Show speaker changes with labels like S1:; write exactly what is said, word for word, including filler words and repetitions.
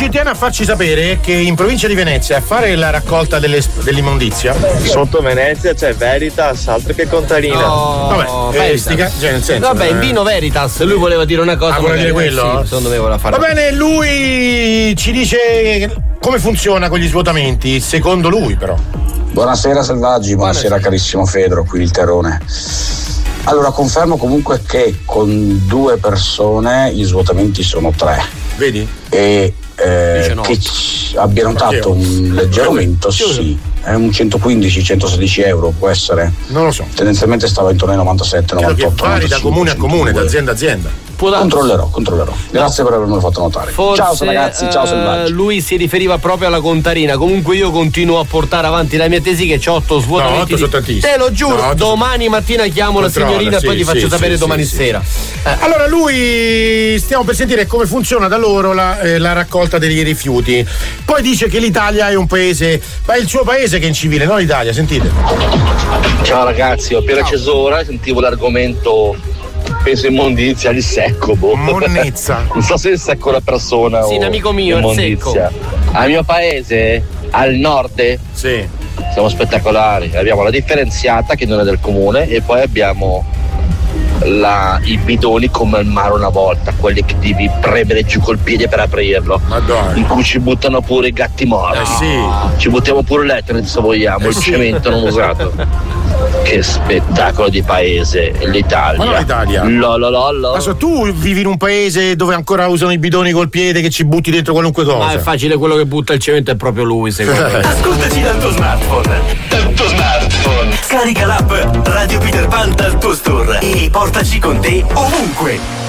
S1: ci tiene a farci sapere che in provincia di Venezia a fare la raccolta delle, dell'immondizia
S2: sotto Venezia c'è Veritas, altro che Contarina.
S3: No,
S1: vabbè,
S3: Veritas.
S1: stica, cioè nel senso,
S3: vabbè, in
S1: eh.
S3: vino Veritas, lui voleva dire una cosa.
S1: Ah, voleva dire
S3: eh,
S1: quello?
S3: Sì, secondo me voleva fare.
S1: Va bene, lui ci dice come funziona con gli svuotamenti, secondo lui però.
S4: Buonasera Selvaggi, buonasera, buonasera carissimo Fedro, qui il Terone. Allora confermo comunque che con due persone gli svuotamenti sono tre.
S1: Vedi?
S4: E eh, che c- abbia notato un leggero aumento, sì. È un centoquindici centosedici euro, può essere?
S1: Non lo so.
S4: Tendenzialmente stava intorno ai novantasette novantotto.
S1: Vari da comune a comune, da azienda a azienda.
S4: Controllerò, controllerò. Grazie no. per avermelo fatto notare.
S3: Forse,
S4: ciao ragazzi, ciao Selvaggi.
S3: Uh, lui si riferiva proprio alla Contarina. Comunque io continuo a portare avanti la mia tesi che c'ho otto svuotamenti.
S1: No, otto
S3: di... Te lo giuro, no, domani mattina chiamo Controlla, la signorina sì, e poi ti faccio sì, sapere sì, domani sì, sera.
S1: Sì. Eh. Allora lui stiamo per sentire come funziona da loro la, eh, la raccolta degli rifiuti. Poi dice che l'Italia è un paese, ma è il suo paese che è incivile, non l'Italia, sentite.
S5: Ciao ragazzi, ho appena acceso ora, sentivo l'argomento. Penso immondizia, il secco, boh.
S1: Monnezza.
S5: Non so se il secco è una persona
S3: sì,
S5: o
S3: un amico mio,
S5: immondizia.
S3: il secco.
S5: Al mio paese, al nord,
S1: sì.
S5: siamo spettacolari. Abbiamo la differenziata che non è del comune e poi abbiamo la, i bidoni come al mare una volta, quelli che devi premere giù col piede per aprirlo.
S1: Madonna.
S5: In cui ci buttano pure i gatti morti.
S1: Eh sì.
S5: Ci buttiamo pure l'etere se vogliamo,
S1: eh
S5: il
S1: sì.
S5: cemento non usato. Che spettacolo di paese, l'Italia.
S1: Ma non l'Italia.
S5: Lolololo.
S1: Adesso tu vivi in un paese dove ancora usano i bidoni col piede che ci butti dentro qualunque cosa.
S3: Ma è facile, quello che butta il cemento è proprio lui, secondo me.
S6: Ascoltaci dal tuo smartphone. Dal tuo smartphone. Scarica l'app Radio Peter Pan dal tuo store e portaci con te ovunque.